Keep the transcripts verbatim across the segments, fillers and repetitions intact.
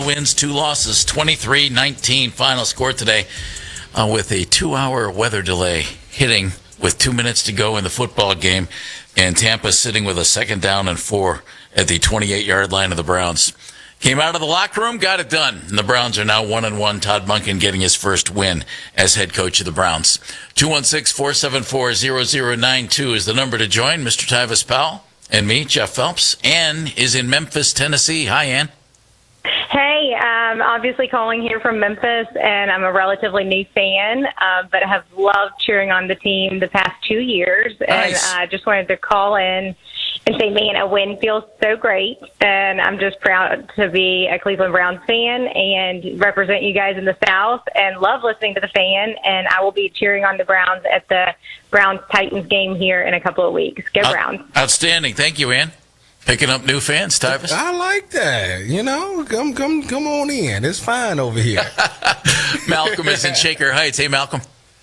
wins, two losses, twenty-three nineteen final score today uh, with a two-hour weather delay hitting with two minutes to go in the football game, and Tampa sitting with a second down and four at the twenty-eight-yard line of the Browns. Came out of the locker room, got it done. And the Browns are now one and one. Todd Monken getting his first win as head coach of the Browns. two one six, four seven four, zero zero nine two is the number to join. Mister Tyvis Powell and me, Jeff Phelps. Ann is in Memphis, Tennessee. Hi, Ann. Hey, um, obviously calling here from Memphis, and I'm a relatively new fan, uh, but I have loved cheering on the team the past two years. Nice. And I uh, just wanted to call in and say, man, a win feels so great, and I'm just proud to be a Cleveland Browns fan and represent you guys in the South, and love listening to the fan, and I will be cheering on the Browns at the Browns-Titans game here in a couple of weeks. Go Out- Browns. Outstanding. Thank you, Ann. Picking up new fans, Tyvis. I like that. You know, come come come on in. It's fine over here. Malcolm is in Shaker Heights. Hey, Malcolm.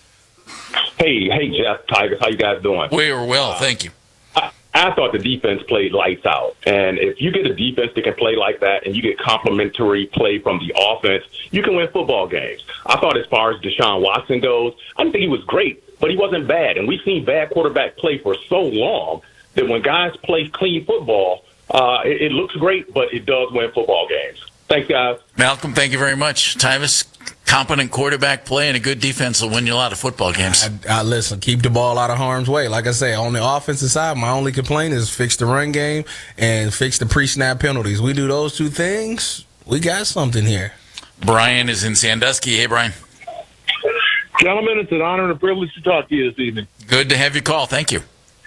Hey, hey, Jeff, Tigers, how you guys doing? We are well, thank you. I, I thought the defense played lights out. And if you get a defense that can play like that and you get complimentary play from the offense, you can win football games. I thought as far as Deshaun Watson goes, I didn't think he was great, but he wasn't bad. And we've seen bad quarterback play for so long that when guys play clean football, uh, it, it looks great, but it does win football games. Thanks, guys. Malcolm, thank you very much. Tyvis, competent quarterback play and a good defense will win you a lot of football games. I, I listen, keep the ball out of harm's way. Like I say, on the offensive side, my only complaint is fix the run game and fix the pre-snap penalties. We do those two things, we got something here. Brian is in Sandusky. Hey, Brian. Gentlemen, it's an honor and a privilege to talk to you this evening. Good to have you call. Thank you.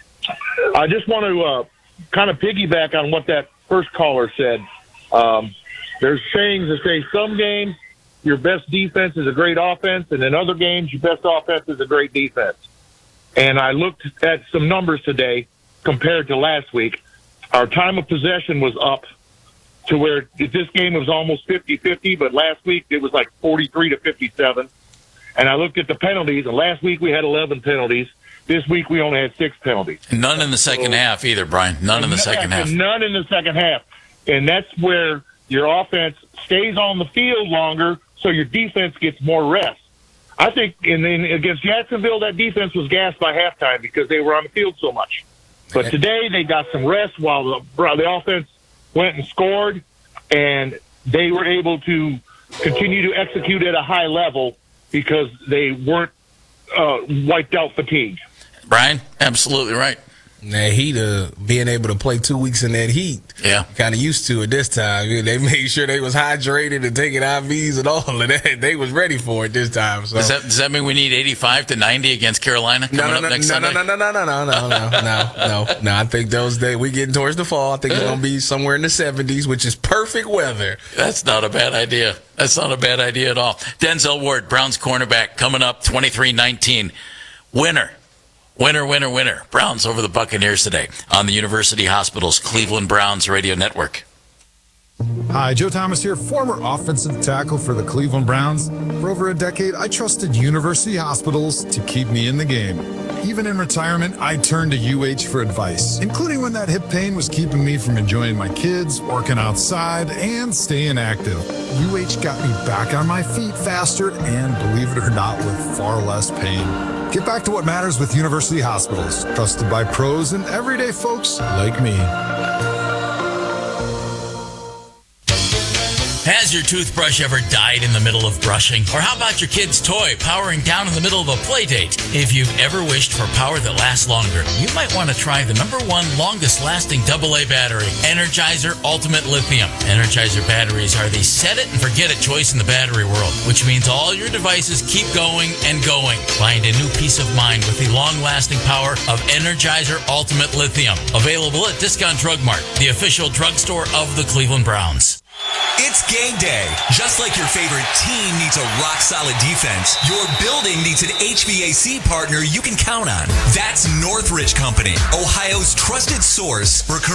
I just want to uh, kind of piggyback on what that first caller said. Um, there's sayings that say some games your best defense is a great offense, and in other games your best offense is a great defense. And I looked at some numbers today compared to last week. Our time of possession was up to where this game was almost fifty-fifty, but last week it was like forty-three to fifty-seven. And I looked at the penalties, and last week we had eleven penalties. This week we only had six penalties. None in the second so, half either, Brian. None in the second half. None in the second half. And that's where your offense stays on the field longer, so your defense gets more rest. I think in, in against Jacksonville, that defense was gassed by halftime because they were on the field so much. But today they got some rest while the, the offense went and scored, and they were able to continue to execute at a high level because they weren't uh, wiped out fatigued. Brian, absolutely right. That heat, uh, being able to play two weeks in that heat, yeah, kind of used to it this time. They made sure they was hydrated and taking I Vs and all of that. They was ready for it this time. So. Does that does that mean we need eighty-five to ninety against Carolina coming no, no, up no, next no, Sunday? No, no, no, no, no, no, no, no, no, no. I think those days we getting towards the fall. I think it's gonna be somewhere in the seventies, which is perfect weather. That's not a bad idea. That's not a bad idea at all. Denzel Ward, Browns cornerback, coming up twenty-three nineteen. Winner. Winner, winner, winner. Browns over the Buccaneers today on the University Hospital's Cleveland Browns radio network. Hi, Joe Thomas here, former offensive tackle for the Cleveland Browns. For over a decade, I trusted University Hospitals to keep me in the game. Even in retirement, I turned to U H for advice, including when that hip pain was keeping me from enjoying my kids, working outside, and staying active. U H got me back on my feet faster and, believe it or not, with far less pain. Get back to what matters with University Hospitals, trusted by pros and everyday folks like me. Has your toothbrush ever died in the middle of brushing? Or how about your kid's toy powering down in the middle of a play date? If you've ever wished for power that lasts longer, you might want to try the number one longest lasting double A battery, Energizer Ultimate Lithium. Energizer batteries are the set it and forget it choice in the battery world, which means all your devices keep going and going. Find a new peace of mind with the long lasting power of Energizer Ultimate Lithium. Available at Discount Drug Mart, the official drugstore of the Cleveland Browns. It's game day. Just like your favorite team needs a rock-solid defense, your building needs an H V A C partner you can count on. That's Northridge Company, Ohio's trusted source for